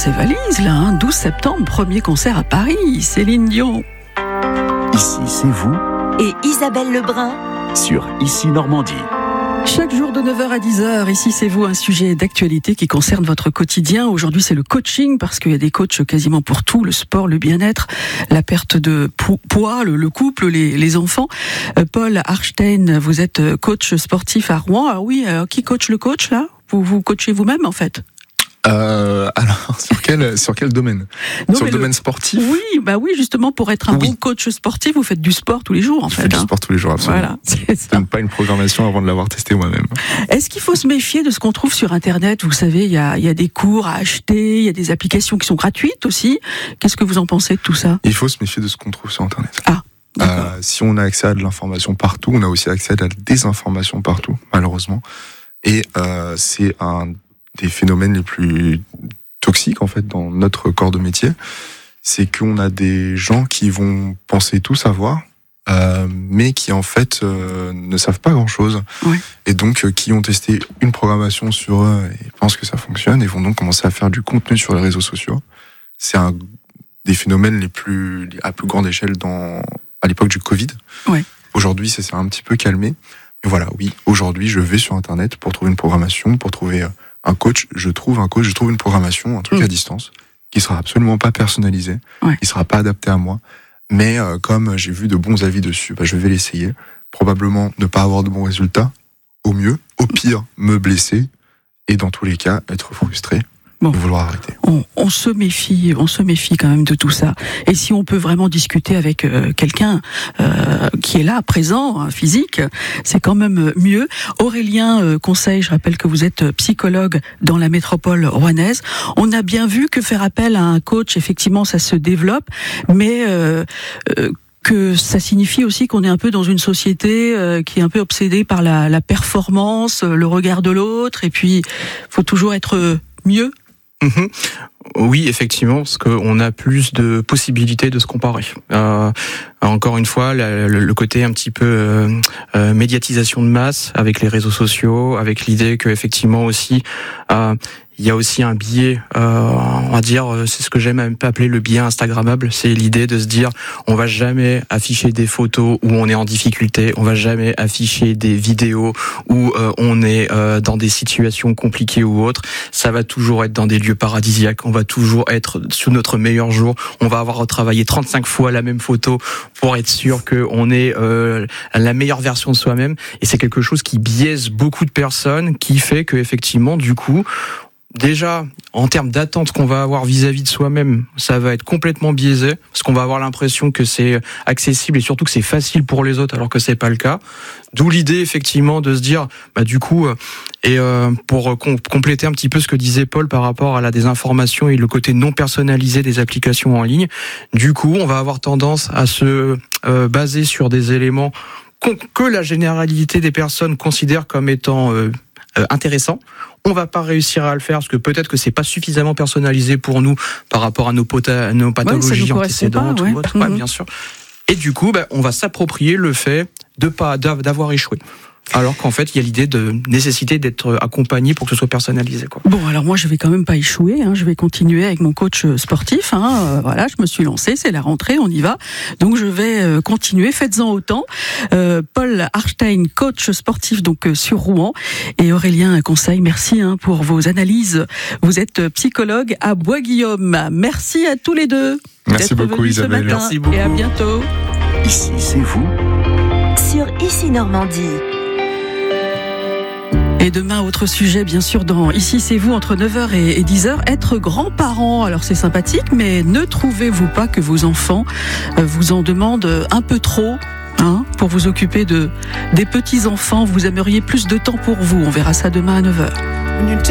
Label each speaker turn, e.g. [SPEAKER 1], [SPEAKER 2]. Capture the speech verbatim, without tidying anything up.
[SPEAKER 1] ses valises, là, hein. douze septembre, premier concert à Paris, Céline Dion.
[SPEAKER 2] Ici, c'est vous.
[SPEAKER 3] Et Isabelle Lebrun.
[SPEAKER 2] Sur Ici Normandie.
[SPEAKER 1] Chaque jour de neuf heures à dix heures, ici c'est vous, un sujet d'actualité qui concerne votre quotidien. Aujourd'hui c'est le coaching, parce qu'il y a des coachs quasiment pour tout, le sport, le bien-être, la perte de poids, le, le couple, les, les enfants. Euh, Paul Arstein, vous êtes coach sportif à Rouen. Ah oui, alors qui coach le coach là ? Vous vous coachez vous-même en fait ?
[SPEAKER 4] Euh, alors, sur quel, sur quel domaine?
[SPEAKER 1] non,
[SPEAKER 4] Sur le domaine
[SPEAKER 1] le...
[SPEAKER 4] sportif?
[SPEAKER 1] Oui, bah oui, justement, pour être un
[SPEAKER 4] oui.
[SPEAKER 1] bon coach sportif, vous faites du sport tous les jours, en
[SPEAKER 4] Je
[SPEAKER 1] fait.
[SPEAKER 4] fais du
[SPEAKER 1] hein.
[SPEAKER 4] sport tous les jours, absolument.
[SPEAKER 1] Voilà, c'est ça.
[SPEAKER 4] Je donne pas une programmation avant de l'avoir testé moi-même.
[SPEAKER 1] Est-ce qu'il faut se méfier de ce qu'on trouve sur Internet? Vous savez, il y a, il y a des cours à acheter, il y a des applications qui sont gratuites aussi. Qu'est-ce que vous en pensez de tout ça?
[SPEAKER 4] Il faut se méfier de ce qu'on trouve sur Internet.
[SPEAKER 1] Ah.
[SPEAKER 4] Euh, si on a accès à de l'information partout, on a aussi accès à de la désinformation partout, malheureusement. Et euh, c'est un des phénomènes les plus toxiques en fait dans notre corps de métier, c'est qu'on a des gens qui vont penser tout savoir, euh, mais qui en fait euh, ne savent pas grand-chose,
[SPEAKER 1] oui.
[SPEAKER 4] et donc euh, qui ont testé une programmation sur eux et pensent que ça fonctionne et vont donc commencer à faire du contenu sur les réseaux sociaux. C'est un des phénomènes les plus à plus grande échelle dans à l'époque du Covid.
[SPEAKER 1] Oui.
[SPEAKER 4] Aujourd'hui, ça s'est un petit peu calmé. Mais voilà, oui, aujourd'hui, je vais sur Internet pour trouver une programmation, pour trouver un coach. Je trouve un coach, je trouve une programmation, un truc mmh. à distance, qui sera absolument pas personnalisé,
[SPEAKER 1] ouais.
[SPEAKER 4] qui sera pas adapté à moi. Mais euh, comme j'ai vu de bons avis dessus, bah, je vais l'essayer. Probablement ne pas avoir de bons résultats, au mieux. Au pire, me blesser. Et dans tous les cas, être frustré. Bon. Vouloir arrêter.
[SPEAKER 1] On, on se méfie, on se méfie quand même de tout ça. Et si on peut vraiment discuter avec euh, quelqu'un euh, qui est là, présent, hein, physique, c'est quand même mieux. Aurélien euh, Conseil, je rappelle que vous êtes psychologue dans la métropole rouennaise. On a bien vu que faire appel à un coach, effectivement, ça se développe, mais euh, euh, que ça signifie aussi qu'on est un peu dans une société euh, qui est un peu obsédée par la, la performance, le regard de l'autre, et puis faut toujours être mieux.
[SPEAKER 5] Mmh. Oui, effectivement, parce qu'on a plus de possibilités de se comparer. Euh, encore une fois, le, le côté un petit peu euh, euh, médiatisation de masse avec les réseaux sociaux, avec l'idée que effectivement aussi euh, il y a aussi un biais, euh, on va dire, c'est ce que j'aime un peu appeler le biais instagrammable. C'est l'idée de se dire, on va jamais afficher des photos où on est en difficulté, on va jamais afficher des vidéos où euh, on est euh, dans des situations compliquées ou autres. Ça va toujours être dans des lieux paradisiaques, on va toujours être sous notre meilleur jour, on va avoir retravaillé trente-cinq fois la même photo pour être sûr qu'on est euh, la meilleure version de soi-même. Et c'est quelque chose qui biaise beaucoup de personnes, qui fait que effectivement, du coup, déjà, en termes d'attente qu'on va avoir vis-à-vis de soi-même, ça va être complètement biaisé, parce qu'on va avoir l'impression que c'est accessible et surtout que c'est facile pour les autres, alors que c'est pas le cas. D'où l'idée, effectivement, de se dire, bah du coup, et euh, pour com- compléter un petit peu ce que disait Paul par rapport à la désinformation et le côté non personnalisé des applications en ligne, du coup, on va avoir tendance à se euh, baser sur des éléments que la généralité des personnes considère comme étant euh, euh, intéressants. On va pas réussir à le faire parce que peut-être que c'est pas suffisamment personnalisé pour nous par rapport à nos, pota- nos pathologies
[SPEAKER 1] ouais,
[SPEAKER 4] pas,
[SPEAKER 1] ouais.
[SPEAKER 4] ou autres,
[SPEAKER 1] Mmh.
[SPEAKER 4] ouais, bien sûr.
[SPEAKER 5] Et du coup, bah, on va s'approprier le fait de pas d'avoir échoué. Alors qu'en fait, il y a l'idée de nécessité d'être accompagné pour que ce soit personnalisé, quoi.
[SPEAKER 1] Bon, alors moi, je vais quand même pas échouer. Hein. Je vais continuer avec mon coach sportif. Hein. Euh, voilà, je me suis lancée, c'est la rentrée, on y va. Donc, je vais euh, continuer. Faites-en autant. Euh, Paul Arstein, coach sportif donc euh, sur Rouen, et Aurélien Conseil. Merci hein, pour vos analyses. Vous êtes psychologue à Bois-Guillaume. Merci à tous les deux.
[SPEAKER 4] Merci beaucoup, Isabelle.
[SPEAKER 1] Merci beaucoup. Et à bientôt.
[SPEAKER 2] Ici, c'est vous.
[SPEAKER 3] Sur Ici Normandie.
[SPEAKER 1] Et demain, autre sujet, bien sûr, dans Ici, c'est vous, entre neuf heures et dix heures. Être grand-parent, alors c'est sympathique, mais ne trouvez-vous pas que vos enfants vous en demandent un peu trop hein, pour vous occuper de, des petits-enfants? Vous aimeriez plus de temps pour vous. On verra ça demain à neuf heures.